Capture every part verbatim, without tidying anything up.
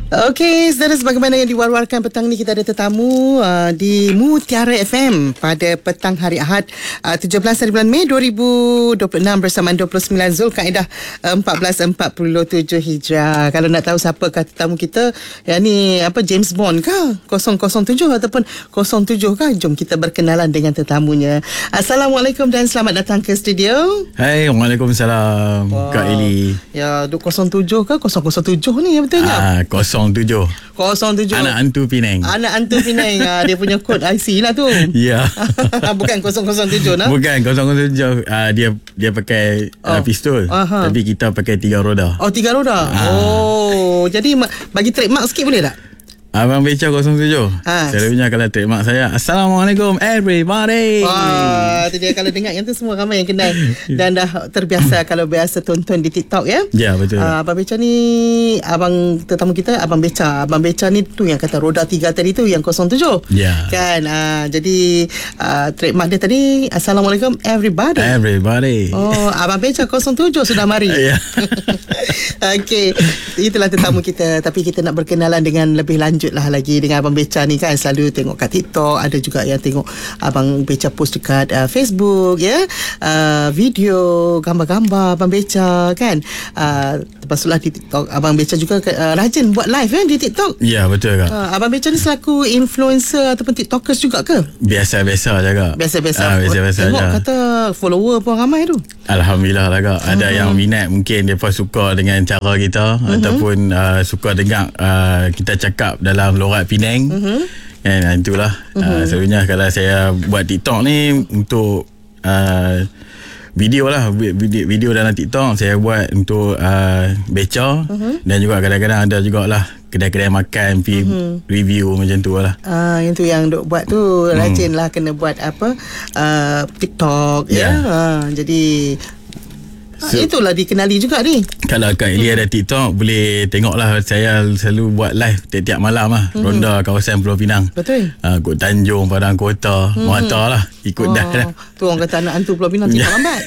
Okey, saudara, sebagaimana yang diwar-warkan petang ni, kita ada tetamu uh, di Mutiara F M pada petang hari Ahad uh, tujuh belas hari bulan Mei dua ribu dua puluh enam bersama dua puluh sembilan Zulkaidah uh, empat belas empat puluh tujuh Hijrah. Kalau nak tahu siapa tetamu kita, yang ni apa, James Bond ke kosong kosong tujuh ataupun kosong tujuh ke, jom kita berkenalan dengan tetamunya. Assalamualaikum dan selamat datang ke studio. Hai, Waalaikumsalam. Wow. Kak Eli. Ya, kosong tujuh ke kosong kosong tujuh ni yang betulnya? Ah, kosong tujuh. kosong tujuh. Anak Hantu Penang. Anak Hantu Penang. ah, Dia punya kod I C lah tu. Ya. Bukan kosong kosong tujuh nah? Bukan kosong kosong tujuh. uh, Dia dia pakai oh. uh, pistol. Aha. Tapi kita pakai tiga roda. Oh, tiga roda. ah. Oh, jadi bagi trademark sikit boleh tak? Abang Beca kosong tujuh. Ha. Selalunya kalau trademark saya, Assalamualaikum everybody. Wah, tu dia. Kalau dengar yang tu semua ramai yang kenal dan dah terbiasa kalau biasa tonton di TikTok ya. Ya, betul. Uh, Abang Beca ni, abang tetamu kita Abang Beca. Abang Beca ni tu yang kata roda tiga tadi tu, yang kosong tujuh. Ya. Kan? Uh, jadi uh, trademark dia tadi Assalamualaikum everybody. Everybody. Oh, Abang Beca kosong tujuh sudah mari. Ya. Okey, itulah tetamu kita. Tapi kita nak berkenalan dengan lebih lanjut lah lagi dengan Abang Beca ni kan. Selalu tengok kat TikTok, ada juga yang tengok Abang Beca post dekat uh, Facebook ya, uh, video gambar-gambar Abang Beca kan. uh, Lepas tu lah di TikTok Abang Beca juga uh, rajin buat live eh, di TikTok. Ya, betul Kak. uh, Abang Beca ni selaku influencer ataupun TikTokers juga ke? Biasa-biasa je Kak. Biasa-biasa. uh, Biasa-biasa Tengok je. kata follower pun ramai tu. Alhamdulillah lah Kak. Ada uh-huh. yang minat, mungkin mereka suka dengan cara kita, uh-huh. ataupun uh, suka dengar uh, kita cakap dalam lorat Penang. uh-huh. And itulah uh-huh. uh, selalunya kalau saya buat TikTok ni untuk uh, video lah, video, video dalam TikTok saya buat untuk uh, Beca. uh-huh. Dan juga kadang-kadang ada jugalah kedai-kedai makan pi uh-huh. review macam tu lah. Ah, yang tu yang duk buat tu rajin lah, kena buat apa uh, TikTok ya. Yeah. Ah, jadi So, ha, itulah dikenali juga ni. Kalau Kak Eli ada TikTok, boleh tengok lah. Saya selalu buat live tiap-tiap malam lah. Mm-hmm. Ronda kawasan Pulau Pinang. Betul. uh, Kot Tanjung, Padang Kota, mm-hmm. Muatar lah. Ikut oh, dah lah. Tu orang kata anak hantu Pulau Pinang tidak lambat.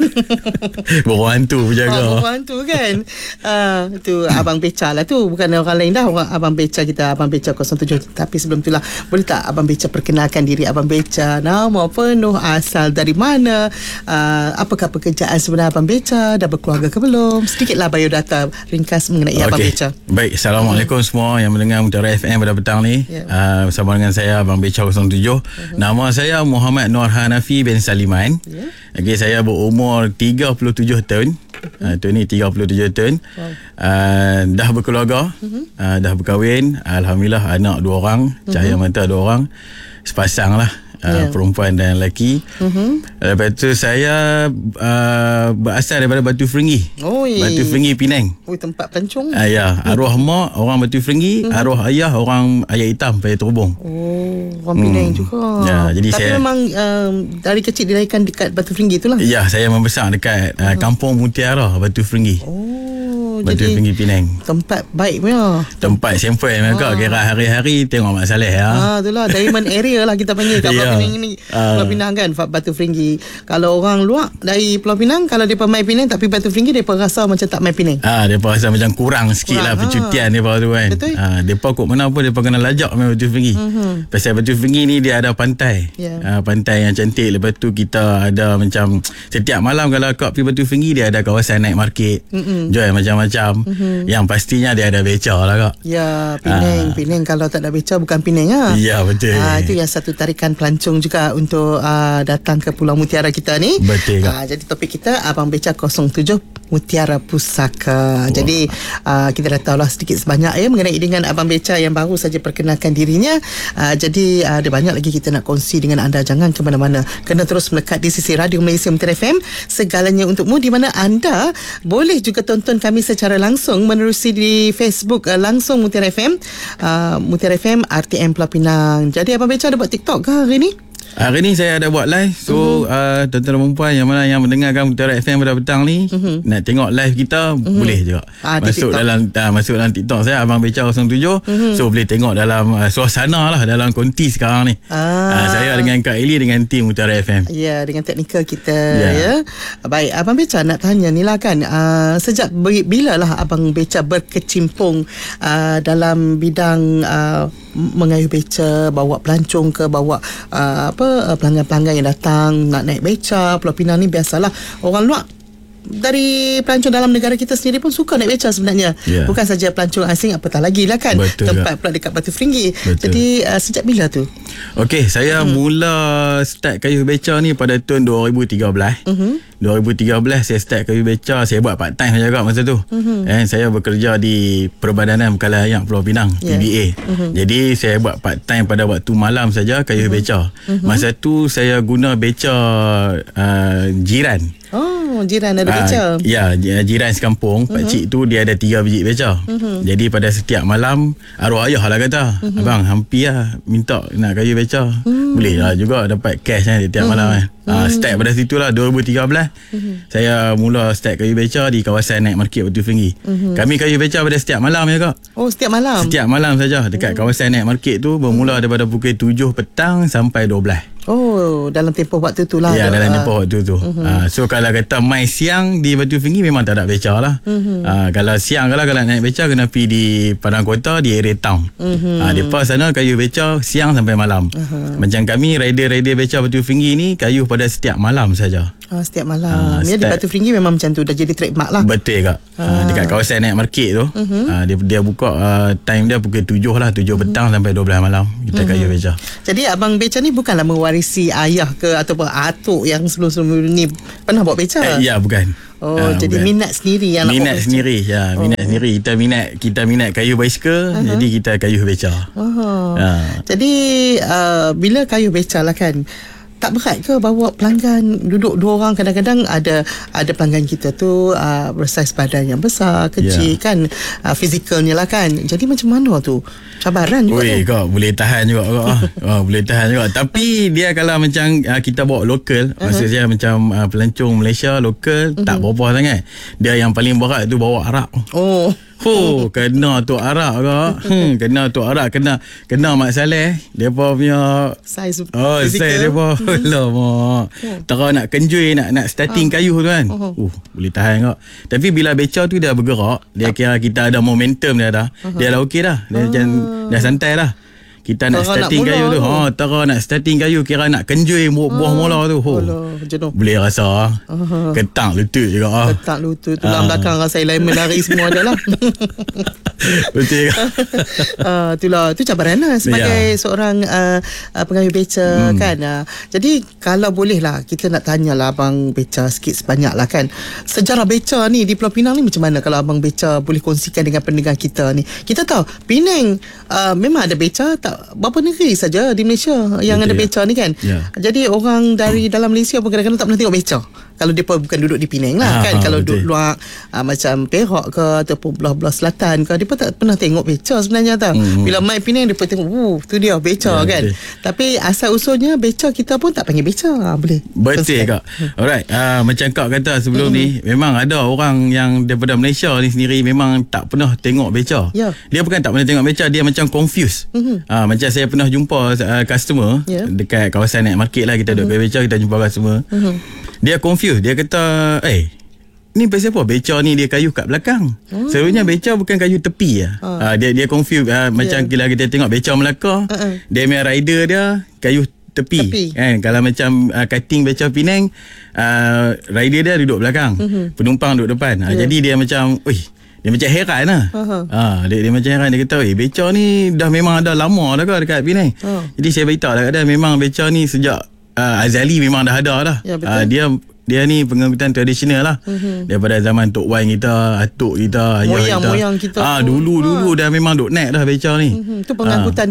Borong hantu berjaga. Oh, borong hantu kan. uh, Tu Abang Beca lah tu. Bukan orang lain dah. Orang Abang Beca kita, Abang Beca kosong tujuh. Tapi sebelum tu lah, boleh tak Abang Beca perkenalkan diri Abang Beca? Nama penuh, asal dari mana, uh, apakah pekerjaan sebenar Abang Beca, dah berkeluarga ke belum? Sedikitlah biodata ringkas mengenai okay. Abang Beca. Baik, Assalamualaikum hmm. semua yang mendengar Mutiara F M pada petang ni. yeah. uh, Bersama dengan saya Abang Beca kosong tujuh. uh-huh. Nama saya Muhammad Nur Hanafi bin Saliman. yeah. Okay, saya berumur tiga puluh tujuh tahun. uh-huh. uh, Tu ni tiga puluh tujuh tahun. wow. uh, Dah berkeluarga. uh-huh. uh, Dah berkahwin. Alhamdulillah, anak dua orang. uh-huh. Cahaya mata dua orang. Sepasang lah. Uh, yeah. Perempuan dan lelaki. uh-huh. Lepas tu saya uh, berasal daripada Batu Ferenghi. Oi. Batu Ferenghi Penang. Oi, tempat pelancong. uh, Ya, arwah mak orang Batu Ferenghi, uh-huh. arwah ayah orang Ayat Hitam Paya Terbong. Oh, orang Penang hmm. juga. Ya, jadi tapi saya memang um, dari kecil dilahirkan dekat Batu Ferenghi tu lah. Ya, saya membesar dekat uh, uh-huh. Kampung Mutiara Batu Ferenghi. Oh, Batu Ferenghi Penang. Tempat baik punya. Tempat sampel mereka. ah. Kira hari-hari tengok Mak Saleh ya. Ah, itulah diamond area lah kita panggil kat Pulau Pinang ni. uh. Pulau Pinang kan, Batu Ferenghi. Kalau orang luar dari Pulau Pinang, kalau depa main Penang tapi Batu Ferenghi, depa rasa macam tak main Penang. Ah, depa rasa macam kurang sikit kurang, lah percutian ha. depa tu kan. Betul. Ah, depa kok mana pun depa kena lajak main Batu Ferenghi. Uh-huh. Pasal Batu Ferenghi ni dia ada pantai. Yeah. Ah, pantai yang cantik. Lepas tu kita ada macam setiap malam kalau kau pergi Batu Ferenghi, dia ada kawasan night market. Uh-huh. Jual macam-macam. Uh-huh. Yang pastinya dia ada beca lah Kak. Ya, Penang. Ah. Penang kalau tak ada beca bukan Penang lah. Ya, betul. Ah, itu yang satu tarikan pelancong juga untuk uh, datang ke Pulau Mutiara kita ni. Betul Kak. Ah, jadi topik kita Abang Beca kosong tujuh Mutiara Pusaka. Wow. Jadi uh, kita dah tahulah sedikit sebanyak ya mengenai dengan Abang Beca yang baru saja perkenalkan dirinya. Uh, jadi uh, ada banyak lagi kita nak kongsi dengan anda. Jangan ke mana-mana. Kena terus melekat di sisi Radio Malaysia Mutiara F M. Segalanya untukmu, di mana anda boleh juga tonton kami secara langsung menerusi di Facebook uh, langsung Mutiara F M, uh, Mutiara F M R T M Pulau Pinang. Jadi Abang Beca ada buat TikTok ke hari ni? Hari ni saya ada buat live. So uh-huh. uh, tuan-tuan dan puan yang mana yang mendengarkan Mutiara F M pada petang ni, uh-huh. nak tengok live kita, uh-huh. boleh juga. Ah, masuk dalam uh, masuk dalam TikTok saya Abang Beca kosong tujuh. Uh-huh. So boleh tengok dalam uh, suasana lah dalam konti sekarang ni. Ah. Uh, saya dengan Kak Eli dengan tim Mutiara F M. Ya, dengan teknikal kita ya. ya. Baik, Abang Beca nak tanya ni lah kan. Uh, sejak bila lah Abang Beca berkecimpung uh, dalam bidang uh, mengayuh beca, bawa pelancong ke, bawa uh, apa pelanggan-pelanggan yang datang nak naik beca. Pulau Pinang ni biasalah orang luar dari pelancong dalam negara kita sendiri pun suka naik beca sebenarnya. Yeah. Bukan saja pelancong asing, apatah lagi lah kan. Betul tempat pula dekat Batu Feringgi. Jadi uh, sejak bila tu? Okey, saya hmm. mula start kayuh beca ni pada tahun dua ribu tiga belas. Uh-huh. dua ribu tiga belas saya start kayuh beca. Saya buat part time saja kat masa tu. Uh-huh. Eh, saya bekerja di Perbadanan Bekalan Ayak Pulau Pinang, yeah. P B A. Uh-huh. Jadi saya buat part time pada waktu malam saja kayuh uh-huh. beca. Uh-huh. Masa tu saya guna beca uh, jiran. Oh, jiran ada beca. Uh, ya, jiran sekampung. Uh-huh. Pakcik tu dia ada tiga biji beca. Uh-huh. Jadi pada setiap malam arwah ayah lah kata, uh-huh. abang hampir lah minta nak kayuh beca. Uh-huh. Boleh lah juga dapat cash kan setiap uh-huh. malam kan. Uh, start pada situ lah dua ribu tiga belas. Uh-huh. Saya mula start kayuh beca di kawasan Night Market Batu Feringgi. Uh-huh. Kami kayuh beca pada setiap malam ya kak. Oh, setiap malam? Setiap malam saja dekat uh-huh. kawasan Night Market tu bermula daripada pukul tujuh petang sampai dua belas. Oh, dalam tempoh waktu tu lah. Ya, dalam tempoh waktu tu. Uh-huh. uh, So kalau kata mai siang di Batu Feringgi memang tak ada beca lah. Uh-huh. uh, Kalau siang kalau, kalau naik beca kena pergi di Padang Kota, di area town. uh-huh. uh, Depa sana kayuh beca siang sampai malam. uh-huh. Macam kami rider-rider beca Batu Feringgi ni kayuh pada setiap malam saja. Oh, setiap malam. Ya, di Batu Feringgi memang macam tu, dah jadi trademark lah. Betul kak. Ah. Uh, dekat kawasan Night Market tu, uh-huh. uh, dia dia buka uh, time dia pukul tujuh lah, tujuh uh-huh. petang sampai dua belas malam kita uh-huh. kayuh beca. Jadi Abang Beca ni bukanlah mewarisi ayah ke ataupun atuk yang sebelum-sebelum ni pernah bawa beca? Eh, ya, bukan. Oh, uh, jadi bukan. minat sendiri yang minat nak sendiri ya, minat oh. sendiri. Kita minat kita minat kayuh basikal, uh-huh. jadi kita kayuh beca. Oh. Uh. Jadi uh, bila kayuh beca lah kan, tak berat ke bawa pelanggan duduk dua orang? Kadang-kadang ada ada pelanggan kita tu uh, bersaiz badan yang besar, kecil, yeah. kan, uh, fizikalnya lah kan. Jadi macam mana tu? Cabaran juga. Oi, kau boleh tahan juga kau. oh, boleh tahan juga. Tapi dia kalau macam uh, kita bawa lokal, uh-huh. maksud saya macam uh, pelancong Malaysia lokal, uh-huh. tak berapa sangat. Dia yang paling berat tu bawa arak. Oh. Oh, kena tu arak ke? Hmm, kena tu arak, kena kena Mak Saleh, depa punya saiz. Oh, saiz depa. Alamak. Tara nak kenjui, nak nak starting uh. kayuh tu kan. Uh, uh, boleh tahan kak. Tapi bila beca tu dia bergerak, dia kira kita ada momentum dia dah. Uh-huh. Dia dah okey dah. Dia uh. macam dah santai lah. Kita nak tara starting nak kayuh tu. Ha, tara nak starting kayuh, kira nak kenjui buah uh. mula tu. Oh. Boleh rasa uh-huh. ketak lutut juga ah. Ketak lutut tulang uh. belakang rasa lain menari semua dah lah. Betul. uh, itulah tu cabaran lah sebagai yeah. seorang uh, uh, pengayuh beca hmm. kan. Uh, jadi kalau boleh lah kita nak tanyalah Abang Beca sikit sebanyak lah kan, sejarah beca ni di Pulau Pinang ni macam mana, kalau Abang Beca boleh kongsikan dengan pendengar kita ni. Kita tahu Penang uh, memang ada beca, tak berapa negeri saja di Malaysia yang betul, ada beca ya. ni kan. Yeah. Jadi orang dari dalam Malaysia pun kadang-kadang tak pernah tengok beca. Kalau dia bukan duduk di Penang lah, ha, kan. Ha, kalau betul. duduk luar uh, macam Perak ke ataupun belah-belah selatan ke, dia pun tak pernah tengok beca sebenarnya tau. Hmm. Bila main Penang dia pun tengok, uh, tu dia beca ya, kan. Betul. Tapi asal usulnya beca kita pun tak panggil beca. Ha, boleh. Betul kak. Alright, uh, macam kak kata sebelum hmm. ni, memang ada orang yang daripada Malaysia ni sendiri memang tak pernah tengok beca. Ya. Dia bukan tak pernah tengok beca, dia macam confused. Hmm. Uh, macam saya pernah jumpa uh, customer ya. dekat kawasan Night Market lah, kita duduk hmm. beca, kita jumpa customer. Hmm. Dia confused. Dia kata, eh, ni pasal apa? Beca ni dia kayuh kat belakang. Hmm. Sebenarnya beca bukan kayuh tepi lah. Uh. Uh, dia dia confused. Uh, macam yeah. bila kita tengok beca Melaka, uh-uh. dia punya rider dia kayuh tepi. tepi. Kan? Kalau macam uh, cutting beca Penang, uh, rider dia duduk belakang. Uh-huh. Penumpang duduk depan. Uh, yeah. Jadi dia macam, oi, dia macam heran lah. Uh-huh. Uh, dia, dia macam heran. Dia kata, eh, beca ni dah memang ada lama dah ke dekat Penang. Uh. Jadi saya beritahu lah, memang beca ni sejak Uh, Azali memang dah ada dah. Ya, uh, dia dia ni pengangkutan tradisional lah. Uh-huh. Daripada zaman Tok Wan kita, atuk kita, ayah moyang, kita. Moyang kita. Ah, dulu dulu ha. dah memang duk naik dah beca ni. Uh-huh. Itu pengangkutan uh. dulu.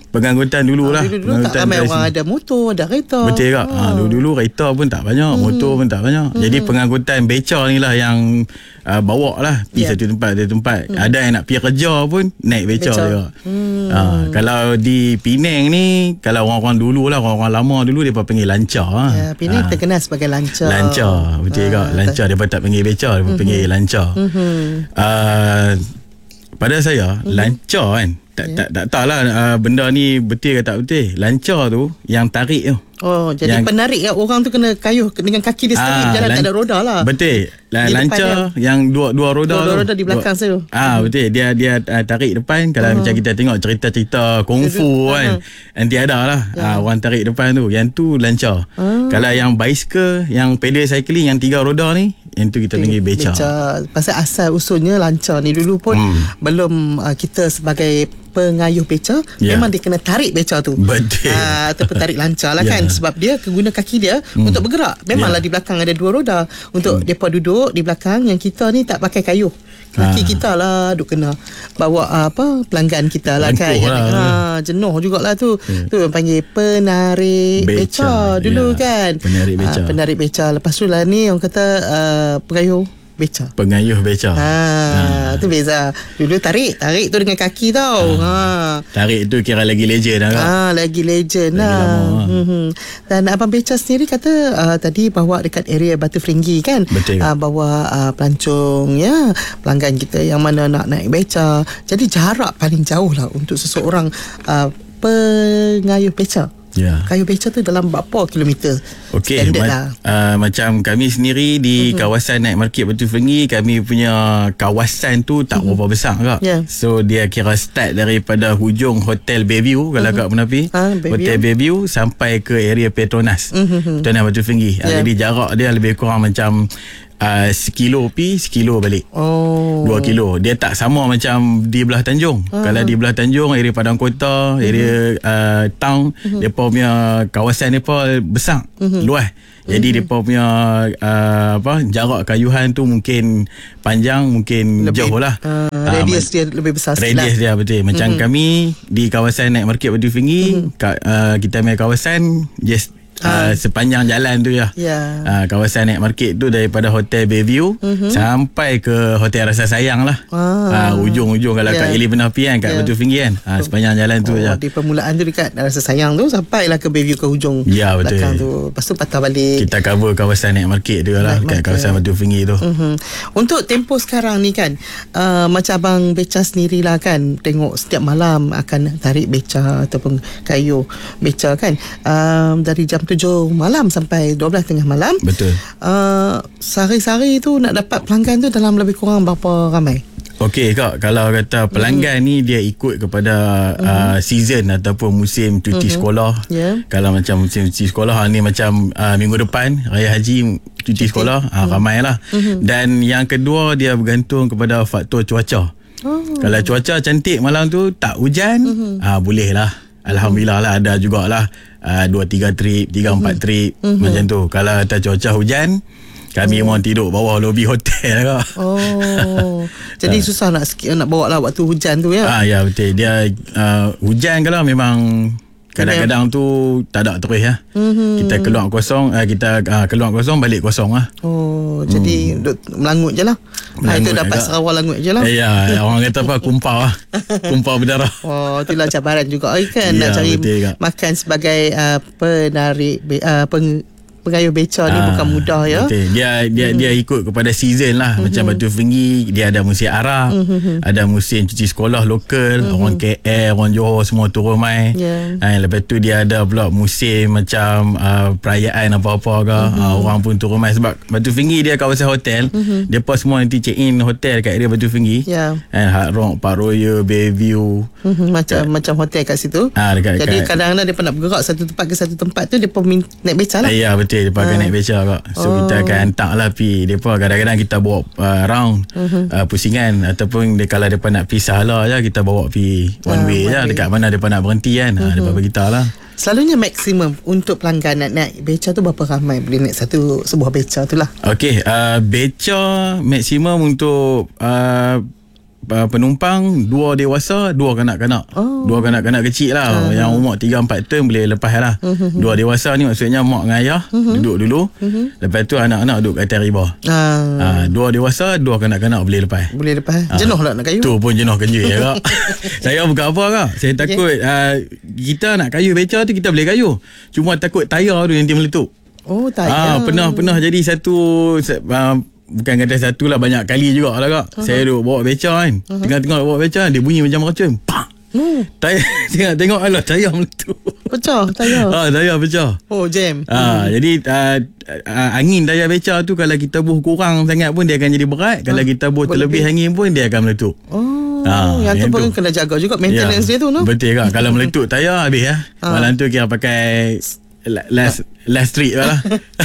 pengangkutan dululah. Ha, dulu tak ramai orang ada motor, ada kereta. Betul tak? Ha. Ha, dulu-dulu kereta pun tak banyak, hmm. motor pun tak banyak. Hmm. Jadi pengangkutan beca ni lah yang uh, bawa lah pergi yeah. satu tempat satu tempat. Hmm. Ada yang nak pergi kerja pun naik beca juga. Hmm. Ha, kalau di Penang ni, kalau orang-orang dulu lah, orang-orang lama dulu dia panggil lancar. Ya, Penang ha. terkenal sebagai lancar. Lancar, betul tak? Ha, lancar dia tak panggil beca, dia hmm. panggil lancar. Hmm. Uh, pada saya hmm. lancar kan. Tak, yeah. tak, tak tahulah uh, benda ni betul ke tak betul. Lancar tu yang tarik tu. Oh, jadi yang, penarik orang tu kena kayuh dengan kaki dia sendiri, ah, jalan lan- tak ada roda lah. Betul. Lancar yang dua dua roda. Dua, dua roda di belakang tu. Ah, betul. Dia dia uh, tarik depan. Kalau uh-huh. macam kita tengok cerita-cerita kungfu kan. Uh-huh. Nanti ada lah yeah. uh, orang tarik depan tu. Yang tu lancar. Uh-huh. Kalau yang bicycle, yang pedal cycling yang tiga roda ni, yang tu kita okay. panggil beca. Beca. Pasal asal usulnya lancar ni dulu pun hmm. belum uh, kita sebagai pengayuh beca yeah. memang dia kena tarik beca tu. Betul. Uh, ataupun tarik lancar lah yeah. kan. Sebab dia guna kaki dia hmm. untuk bergerak. Memanglah yeah. di belakang ada dua roda untuk hmm. mereka duduk di belakang. Yang kita ni tak pakai kayuh. Kaki ha. kita lah duk kena bawa apa pelanggan kita lah kan. Lah. Ha, jenuh jugalah tu. Yeah. Tu yang panggil penarik beca, beca dulu yeah. kan. Penarik beca. Ha, penarik beca. Lepas tu lah ni orang kata uh, pengayuh beca. Pengayuh beca. Ha, ha. Tu beza. Dulu tarik, tarik tu dengan kaki tau. Ha. ha. Tarik tu kira lagi legend lah. Ha, lagi legend lagi lah. Hmm. Dan Abang Beca sendiri kata uh, tadi bawa dekat area Batu Feringgi kan. Betul. Uh, bawa uh, pelancong ya, pelanggan kita yang mana nak naik beca. Jadi jarak paling jauh lah untuk seseorang uh, pengayuh beca. Yeah. Kayu beca tu dalam berapa kilometer? Okey, ma- lah. uh, macam kami sendiri di mm-hmm. kawasan Night Market Batu Feringgi, kami punya kawasan tu tak mm-hmm. berapa besar kak. Yeah. So dia kira start daripada hujung Hotel Bayview kalau mm-hmm. kak pernah pergi. Ha, Bayview. Hotel Bayview sampai ke area Petronas. Mm-hmm. Petronas Batu Feringgi. Yeah. Jadi jarak dia lebih kurang macam Uh, sekilo pi, sekilo balik. Oh. Dua kilo. Dia tak sama macam di belah Tanjung. Uh-huh. Kalau di belah Tanjung, area Padang Kota, area uh-huh. uh, town, uh-huh. mereka punya kawasan mereka besar, uh-huh. luas. Jadi uh-huh. mereka punya uh, apa, jarak kayuhan tu mungkin panjang, mungkin lebih, jauh lah. Uh, radius uh, dia lebih besar sikit. Radius dia betul. Macam uh-huh. kami di kawasan Night Market Batu Feringgi, uh-huh. ka, uh, kita punya kawasan just Uh, sepanjang jalan tu ya. Yeah. Uh, kawasan Night Market tu daripada Hotel Bayview mm-hmm. sampai ke Hotel Rasa Sayang lah. Ah. Uh, ujung-ujung kalau yeah. Kak Eli pernah pergi kan kat yeah. Batu Feringgi kan. Uh, sepanjang jalan tu oh, je. Di permulaan tu dekat Rasa Sayang tu sampailah ke Bayview ke hujung yeah, belakang tu. Lepas tu patah balik. Kita cover kawasan Night Market tu lah kat kawasan Batu Feringgi tu. Mm-hmm. Untuk tempoh sekarang ni kan, uh, macam Abang Beca sendirilah kan, tengok setiap malam akan tarik beca ataupun kayu beca kan. Um, dari jam tujuh malam sampai dua belas tengah malam. Betul. Uh, sehari-hari tu nak dapat pelanggan tu dalam lebih kurang berapa ramai? Okey kak, kalau kata pelanggan mm-hmm. ni dia ikut kepada mm-hmm. uh, season ataupun musim cuti mm-hmm. sekolah. Yeah. Kalau macam musim cuti sekolah ni macam uh, minggu depan Raya Haji cuti, cuti. sekolah uh, mm-hmm. ramai lah. Mm-hmm. Dan yang kedua dia bergantung kepada faktor cuaca. Oh. Kalau cuaca cantik malam tu tak hujan, mm-hmm. uh, boleh lah. Alhamdulillah lah, ada jugalah uh, dua tiga trip, tiga empat mm-hmm. trip mm-hmm. macam tu. Kalau kata cuaca hujan, kami memang oh. tidur bawah lobi hotel lah. Oh. Jadi susah nak nak bawa lah waktu hujan tu ya. Ah ya betul. Dia uh, hujan kalau memang kadang-kadang tu tak ada terus ya. Mm-hmm. Kita keluar kosong, uh, kita uh, keluar kosong balik kosong lah. Oh, hmm. jadi melangut je lah. Melangut itu dapat Sarawak langut je lah. Ya, orang kata apa, kumpau lah. Kumpau berdarah. Oh, itulah cabaran juga kan, ya, nak cari makan sebagai uh, penarik uh, peng pengayuh beca ni ah, bukan mudah ya. Betul. Dia dia mm-hmm. dia ikut kepada season lah. Mm-hmm. Macam Batu Feringgi dia ada musim Arab, mm-hmm. ada musim cuti sekolah lokal, mm-hmm. orang K L, orang Johor semua turun mai. Yeah. Ha, lepas tu dia ada pula musim macam uh, perayaan apa-apa ke, mm-hmm. uh, orang pun turun mai sebab Batu Feringgi dia kawasan hotel. Mm-hmm. Depa semua nanti check in hotel kat area Batu Feringgi. Ya. Yeah. Hard Rock, Park Royal, Bayview. Mm-hmm. Macam kat, macam hotel kat situ. Ha, dekat, jadi kat, kadang-kadang depa nak bergerak satu tempat ke satu tempat tu depa naik beca lah. Ya, betul. Dia pakai ha. naik beca kak. So oh. kita akan hantar lah pi depa, kadang-kadang kita bawa uh, round uh-huh. uh, pusingan ataupun dia, kalau depa nak pisah lah je, kita bawa pi one uh, way je dekat mana depa nak berhenti kan. Uh-huh. Ha, depa bagi tahu lah. Selalunya maksimum untuk pelanggan nak naik beca tu berapa ramai boleh naik satu sebuah beca tu lah? Okey, uh, beca maksimum untuk uh, uh, penumpang, dua dewasa, dua kanak-kanak. Oh. Dua kanak-kanak kecil lah. Uh-huh. Yang umur tiga empat tahun boleh lepas lah. Uh-huh. Dua dewasa ni maksudnya mak dengan ayah uh-huh. duduk dulu. Uh-huh. Lepas tu anak-anak duduk kat atas riba. Uh. Uh, dua dewasa, dua kanak-kanak boleh lepas. Boleh lepas. Uh. Jenuh lah nak kayu. Tu pun jenuh kenjut ya kak. Saya bukan apa kak. Saya takut okay. uh, kita nak kayu beca tu kita boleh kayu. Cuma takut tayar tu nanti meletup. Oh, tayar. Ah, pernah pernah jadi satu uh, bukan kata satu lah, banyak kali juga lah kak. Uh-huh. Saya duduk bawa beca kan. Uh-huh. Tengah-tengah bawa beca, dia bunyi macam racun. Pak. Hmm. Tayar tengok-tengok alah tayar meletup. Pecah tayar. Ah, tayar pecah. Oh, jam. Ah, hmm. jadi uh, uh, angin tayar beca tu kalau kita buh kurang sangat pun dia akan jadi berat. Kalau uh, kita buh terlebih angin pun dia akan meletup. Oh. Ah, yang, yang tu pun kena jaga juga maintenance ya, dia tu no. Betul kak. Kalau meletup tayar habis ya. Ah. Malam tu kira pakai last last street lah.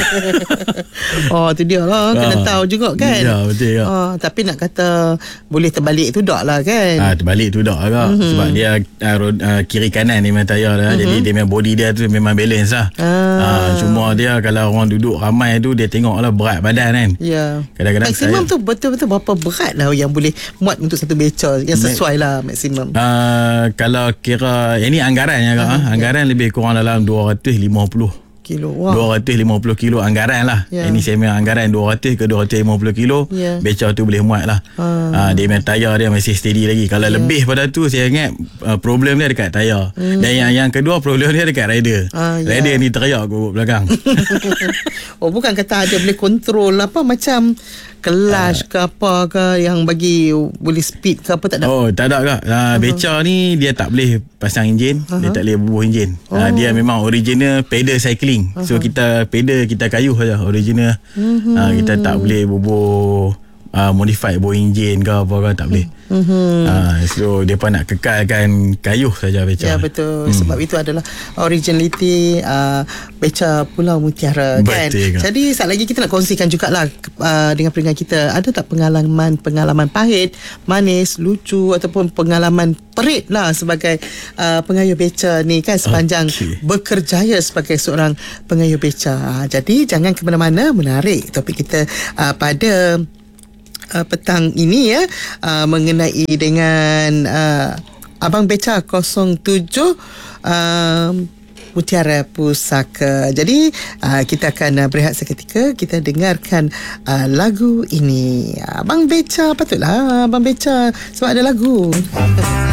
Oh, tu dia lah. Kena ah. tahu juga kan. Ya, betul ya. Ah, tapi nak kata boleh terbalik tu tak lah kan. Ah, terbalik tu tak lah. Mm-hmm. Sebab dia uh, road, uh, kiri kanan ni memang tayar lah. Mm-hmm. Jadi dia memang body dia tu memang balance lah. Ah. Ah, cuma dia kalau orang duduk ramai tu dia tengok lah berat badan kan. Ya. Kadang-kadang maksimum saya, tu betul-betul berapa berat lah yang boleh muat untuk satu beca yang sesuai lah maksimum. Uh, kalau kira ini anggarannya kak. Uh-huh. Anggaran ya. Lebih kurang dalam dua ratus lima puluh kilo. Wow. dua ratus lima puluh kilo anggaran lah. Yeah. Ini saya memang anggaran dua ratus ke dua ratus lima puluh kilo. Yeah. Beca tu boleh muat lah. Uh. Uh, dia memang tayar dia masih steady lagi. Kalau yeah. lebih pada tu saya ingat uh, problem dia dekat tayar. Mm. Dan yang yang kedua problem dia dekat rider. Uh, yeah. Rider ni teriak ke belakang. Oh, bukan kata ada boleh kontrol apa macam kelas uh, ke apa ke yang bagi boleh speed ke apa tak ada? Oh, tak ada kak. Uh, uh-huh. Beca ni dia tak boleh pasang enjin. Uh-huh. Dia tak boleh bubuh enjin. Oh. Uh, dia memang original pedal cycling. Uh-huh. So kita pedal kita kayu saja original. Uh-huh. Uh, kita tak boleh bubuh uh, modified bubuh enjin ke apa ke tak boleh. Mm-hmm. Uh, so dia pun nak kekalkan kayu saja beca. Ya betul. Hmm. Sebab itu adalah originality uh, beca Pulau Mutiara kan. Betul, kan. Jadi saat lagi kita nak kongsikan jugalah uh, dengan pendengar kita, ada tak pengalaman pengalaman pahit, manis, lucu ataupun pengalaman perit lah sebagai uh, pengayuh beca ni kan sepanjang okay. berkerjaya sebagai seorang pengayuh beca. Jadi jangan ke mana-mana, menarik topik kita uh, pada Uh, petang ini ya uh, mengenai dengan uh, Abang Beca kosong tujuh uh, Mutiara Pusaka. Jadi uh, kita akan uh, berehat seketika, kita dengarkan uh, lagu ini. Abang Beca, patutlah Abang Beca sebab ada lagu.